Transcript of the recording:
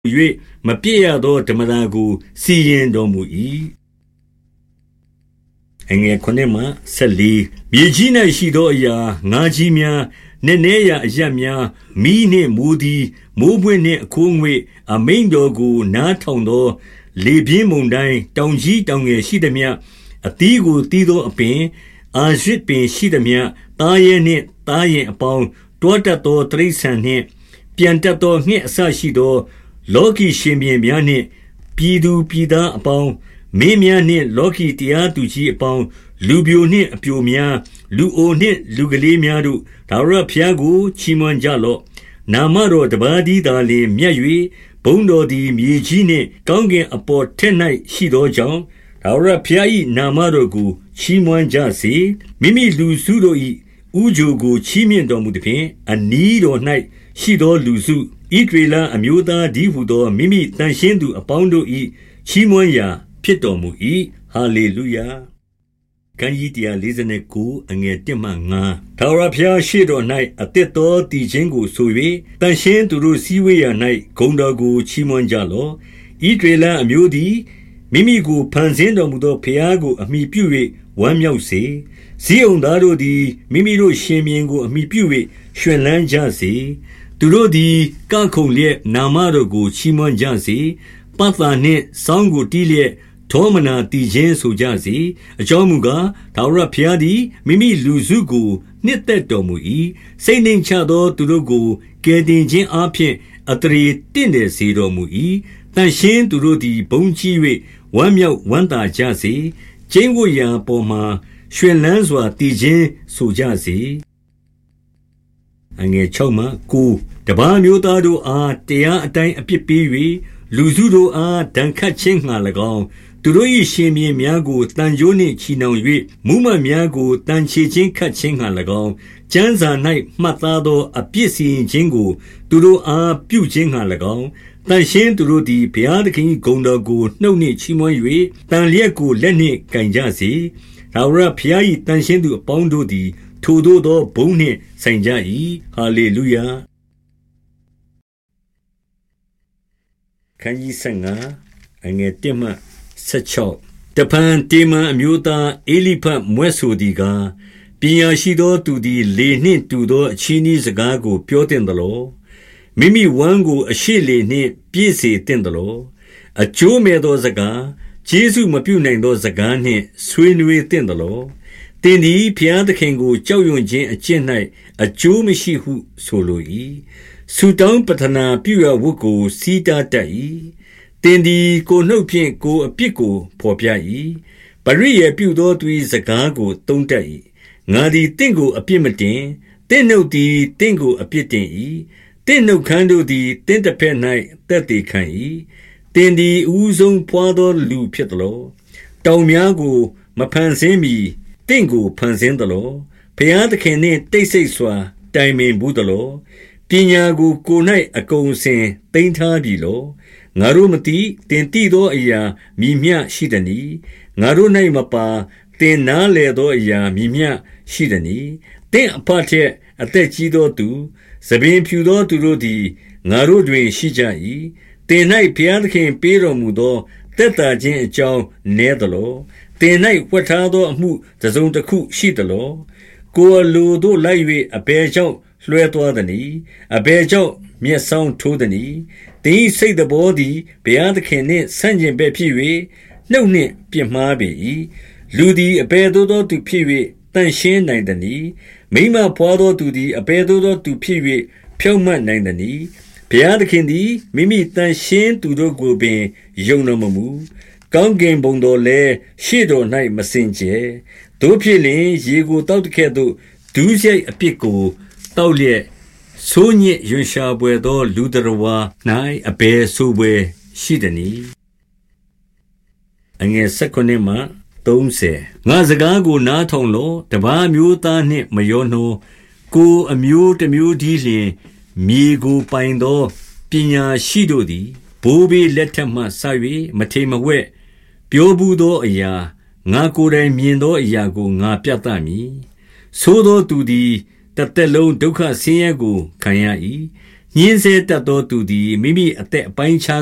၍မပြည့်ရသောဓမ္မတာကိုစီရင်တော်မူ၏9 မြေကြီး၌ရှိသောအရာငါးကြီးများနက်နဲရာအရပ်များမီးနှင့်မိုးသည်မိုးပွင့်နှင့်အခိုးငွေ့အမိန်တော်ကိုနားထောင်သောလေပြင်းမုန်တိုင်းတောင်ကြီးတောင်ငယ်ရှိသည်မြအသီးကိုတီးသောအပင်အာရစ်ပင်ရှိသည်မြသားရဲနှင့်သားရင်အပေါင်းတောတတ်သောတိရစ္ဆာန်နှင့်ပြန်တတ်သောငှက်အစရှိသောလောကီရှင်ဘုရင်များနှင့်ပြည်သူပြည်သားအပေါင်းမင်းများနှင့်လောကီတရားသူကြီးအပေါင်းလူပြိုနှင့်အပြိုများလူအိုနှင့်လူကလေးများတို့ထာဝရဘုရားကိုချီးမွမ်းကြလော့နာမတော်တပါးတည်းသာလျှင်မြတ်၍ဘုန်းတော်သည်မြေကြီးနှင့်ကောင်းကင်အပေါ်ထက်၌ရှိသောကြောင့်ထာဝရဘုရား၏နာမတော်ကိုချီးမွမ်းကြစေမိမိလူစုတို့၏ဥကြိုကိုချီးမြှင့်တော်မူသဖြင့်အနီးတော်၌ရှိသောလူစုဣသရေလအမျိုးသားဒီဟုသောမိမိတန်ရှင်းသူအပေါင်းတို့၏ချီးမွမ်းရာဖြစ်တော်မူ၏ဟာလေလုယာခန်းကြီး149အငယ်1မှ5ထာဝရဘုရားရှေ့တော်၌အသက်တော်တည်ခြင်းကိုဆို၍တန်ရှင်းသူတို့စည်းဝေးရာ၌ဂုဏ်တော်ကိုချီးမွမ်းကြလော့ဣသရေလအမျိုးသည်မိမိကိုဖန်ဆင်းတော်မူသောဘုရားကိုအမိပြု၍ဝမ်းမြောက်စေဇိအုန်သားတို့သည်မိမိတို့ရှင်ဘုရင်ကိုအမိပြု၍ရွှင်လန်းကြစေသူတို့သည်ကခုန်လျက်နာမတော်ကိုချီးမွမ်းကြစေပတ်သာနှင့်စောင်းကိုတီးလျက်ထောမနာတည်ခြင်းဆိုကြစေအကြောင်းမူကားထာဝရဘုရားသည်မိမိလူစုကိုနှစ်သက်တော်မူ၏စိတ်နှိမ်ချသောသူတို့ကိုကယ်တင်ခြင်းအပြင်အတရေတင့်တယ်စေတော်မူ၏တန်ရှင်းသူတို့သည်ဘုန်းကြီး၍ဝမ်းမြောက်ဝမ်းသာကြစေကျင်းဝတ်ရာပေါ်မှာရွှင်လန်းစွာတည်ခြင်းဆိုကြစေအငယ်6မှ9တပါးမျိုးသားတို့အားတရားအတိုင်းအပြစ်ပေး၍လူစုတို့အားဒဏ်ခတ်ခြင်းငှာ၎င်းသူတို့၏ရှင်ဘုရင်များကိုတန်ကြိုးနှင့်ချီနှောင်၍မူးမတ်များကိုတန်ချေခြင်းခတ်ခြင်းငှာ၎င်းကျမ်းစာ၌မှတ်သားသောအပြစ်စီရင်ခြင်းကိုသူတို့အားပြုခြင်းငှာ၎င်းတန်ရှင်းသူတို့သည်ဘုရားသခင်၏ဂုဏ်တော်ကိုနှုတ်နှင့်ချီးမွမ်း၍တန်လျက်ကိုလက်နှင့်ကင်ကြစေထာဝရဘုရား၏တန်ရှင်းသူအပေါင်းတို့သည်ထိုသို့သောဘုန်းနှင့်ဆိုင်ကြ၏ဟာလေလုယာခန်းကြီး15အငယ်1မှ16တပန်တေမန်အမျိုးသားအေလိဖတ်မွဲ့ဆိုသည်ကားပညာရှိသောသူသည်လေနှင့်တူသောအချီးနှီးစကားကိုပြောသင့်သလောမိမိဝမ်းကိုအရှိလေနှင့်ပြည့်စေသင့်သလောအကျိုးမဲ့သောစကားကျေးဇူးမပြုနိုင်သောစကားနှင့်ဆွေးနွေးသင့်သလောသင်သည်ဘုရားသခင်ကိုကြောက်ရွံ့ခြင်းအကျင့်၌အကျိုးမရှိဟုဆိုလို၏ဆုတောင်းပတနာပြုရဝတ်ကိုစီးတားတတ်၏သင်သည်ကိုနှုတ်ဖြင့်ကိုအပြစ်ကိုဖော်ပြ၏ပရိယေပြုသောသူ၏စကားကိုသုံးတတ်၏ငါသည်တင့်ကိုအပြစ်မတင်တင့်နှုတ်သည်တင့်ကိုအပြစ်တင်၏တင့်နှုတ်ခမ်းတို့သည်တင့်တစ်ဖက်၌သက်သေခံ၏သင်သည်အဦးဆုံးဖွာသောလူဖြစ်သလောတောင်များကိုမဖန်ဆင်းမီတင့်ကိုဖန်ဆင်းသလောဘုရားသခင်နှင့်တိတ်ဆိတ်စွာတိုင်ပင်ဘူးသလောပညာကိုကိုယ်၌အကုန်စင်သိမ်းထားပြီလောငါတို့မသိတင်တိသောအရာမြည်မြရှိသည်နီငါတို့၌မပါတင်နားလေသောအရာမြည်မြရှိသည်နီတင့်အဖတ်ထက်အသက်ကြီးသောသူသပင်ဖြူသောသူတို့သည်ငါတို့တွင်ရှိကြ၏တင်၌ဘုရားသခင်ပေးတော်မူသောသက်သာခြင်းအကြောင်းနည်းသလောတင်၌ဝှက်ထားသောအမှုတစ်စုံတစ်ခုရှိသလောကိုယ်လိုတို့လိုက်၍အဘယ်ကြောင့်လွှဲသွားသနည်းအဘယ်ကြောင့်မျက်စောင်းထိုးသနည်းသင်၏စိတ်တော်သည်ဘုရားသခင်နှင့်ဆန့်ကျင်ဘက်ဖြစ်၍နှုတ်နှင့်ပြစ်မှားပေ၏လူသည်အဘယ်သို့သောသူဖြစ်၍တန်ရှင်းနိုင်သနည်းမိမဖွာသောသူသည်အဘယ်သို့သောသူဖြစ်၍ဖြောင့်မတ်နိုင်သနည်းဘုရားသခင်သည်မိမိတန်ရှင်းသူတို့ကိုပင်ယုံတော်မမူကောင်းကင်ဘုံတော်လည်းရှေ့တော်၌မစင်ကြယ်တို့ဖြစ်လျှင်ရေကိုတောက်တကဲ့သို့ဒူးရိုက်အပြစ်ကိုတောက်လျက်ဆိုးညစ်ရွံရှာပွေသောလူတော်ဝါ၌အဘယ်ဆိုပွေရှိသနည်းအငယ်19မှ30ငါစကားကိုနားထောင်လောတပါးမျိုးသားနှင့်မရောနှောကိုအမျိုးတစ်မျိုးဒီလျှင်မြေကိုပိုင်သောပညာရှိတို့သည်ဘိုးဘေးလက်ထက်မှဆ၍မထေမဝဲ့ပြောဘူးသောအရာငါကိုယ်တိုင်မြင်သောအရာကိုငါပြသမည်ဆိုသောသူသည်တသက်လုံးဒုက္ခဆင်းရဲကိုခံရ၏ညှင်းဆဲတတ်သောသူသည်မိမိအသက်အပိုင်းအခြား